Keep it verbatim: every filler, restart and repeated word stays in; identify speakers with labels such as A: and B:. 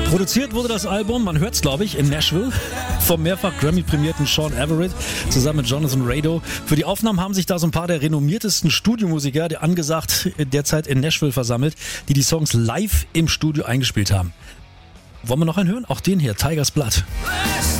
A: Produziert wurde das Album, man hört es glaube ich, in Nashville vom mehrfach Grammy-prämierten Sean Everett zusammen mit Jonathan Rado. Für die Aufnahmen haben sich da so ein paar der renommiertesten Studiomusiker, der angesagt derzeit in Nashville versammelt, die die Songs live im Studio eingespielt haben. Wollen wir noch einen hören? Auch den hier, Tigers Blood.